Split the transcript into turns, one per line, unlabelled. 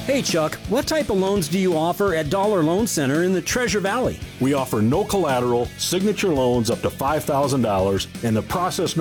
Hey Chuck, what type of loans do you offer at Dollar Loan Center in the Treasure Valley?
We offer no collateral, signature loans up to $5,000, and the process